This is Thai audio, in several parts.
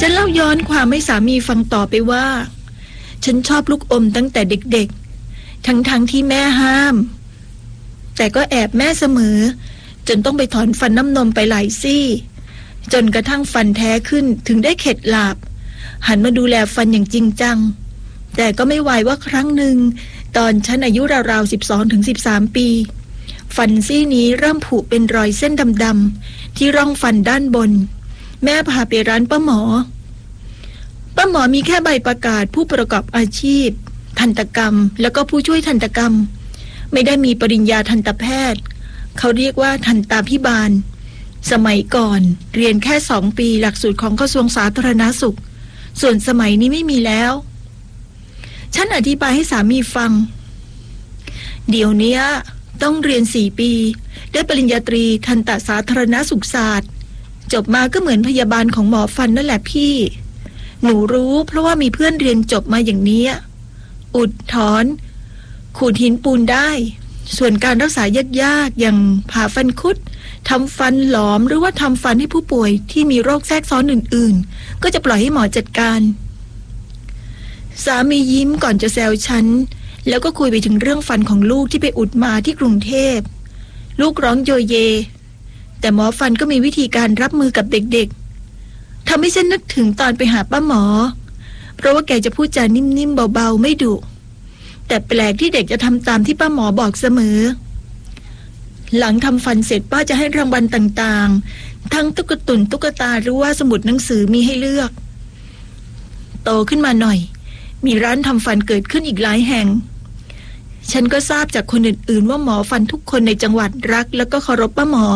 ฉันเล่าย้อนความให้สามีฟังต่อไปว่าฉันชอบลูกอมตั้งแต่เด็กๆทั้งที่แม่ห้ามแต่ก็แอบแม่เสมอจนต้องไปถอนฟันน้ำนมไปหลายซี่จนกระทั่งฟันแท้ขึ้นถึงได้เข็ดหลาบหันมาดูแลฟันอย่างจริงจังแต่ก็ไม่ไหวว่าครั้งหนึ่งตอนฉันอายุราวๆ12-13 ปีฟันซี่นี้เริ่มผุเป็นรอยเส้นดำๆที่ร่องฟันด้านบนแม่พาไปร้านป้าหมอมีแค่ใบประกาศผู้ประกอบอาชีพทันตกรรมแล้วก็ผู้ช่วยทันตกรรมไม่ได้มีปริญญาทันตแพทย์เขาเรียกว่าทันตาภิบาลสมัยก่อนเรียนแค่2 ปีหลักสูตรของกระทรวงสาธารณสุขส่วนสมัยนี้ไม่มีแล้วฉันอธิบายให้สามีฟังเดี๋ยวนี้ต้องเรียน4 ปีได้ปริญญาตรีทันตสาธารณสุขศาสตร์จบมาก็เหมือนพยาบาลของหมอฟันนั่นแหละพี่หนูรู้เพราะว่ามีเพื่อนเรียนจบมาอย่างนี้อุดถอนขูดหินปูนได้ส่วนการรักษายากๆอย่างผ่าฟันคุดทำฟันหลอมหรือว่าทำฟันให้ผู้ป่วยที่มีโรคแทรกซ้อนอื่นๆก็จะปล่อยให้หมอจัดการสามียิ้มก่อนจะแซวฉันแล้วก็คุยไปถึงเรื่องฟันของลูกที่ไปอุดมาที่กรุงเทพลูกร้องโยเยแต่หมอฟันก็มีวิธีการรับมือกับเด็กๆทำให้ฉันนึกถึงตอนไปหาป้าหมอเพราะว่าแกจะพูดจานิ่มๆเบาๆไม่ดุแต่แปลกที่เด็กจะทำตามที่ป้าหมอบอกเสมอหลังทำฟันเสร็จป้าจะให้รางวัลต่างๆทั้งตุ๊กตุนตุ๊กตาหรือว่าสมุดหนังสือมีให้เลือกโตขึ้นมาหน่อยมีร้านทำฟันเกิดขึ้นอีกหลายแห่งฉันก็ทราบจากคนอื่นๆว่าหมอฟันทุกคนในจังหวัดรักแล้วก็เคารพป้าหมอ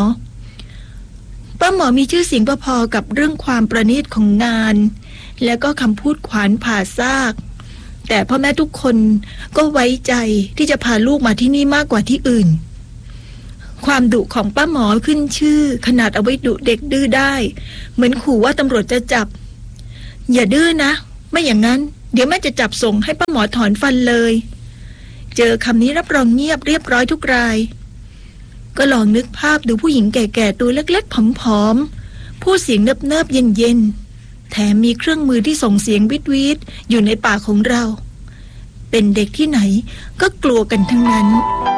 มีชื่อเสียงพอๆกับเรื่องความประณีตของงานและก็คำพูดขวานผ่าซากแต่พ่อแม่ทุกคนก็ไว้ใจที่จะพาลูกมาที่นี่มากกว่าที่อื่นความดุของป้าหมอขึ้นชื่อขนาดเอาไว้ดุเด็กดื้อได้เหมือนขู่ว่าตำรวจจะจับอย่าดื้อนะไม่อย่างนั้นเดี๋ยวแม่จะจับส่งให้ป้าหมอถอนฟันเลยเจอคำนี้รับรองเงียบเรียบร้อยทุกรายก็ลองนึกภาพดูผู้หญิงแก่ๆตัวเล็กๆผอมๆพูดเสียงเนิบๆเย็นๆแถมมีเครื่องมือที่ส่งเสียงวิดๆอยู่ในปากของเราเป็นเด็กที่ไหนก็กลัวกันทั้งนั้น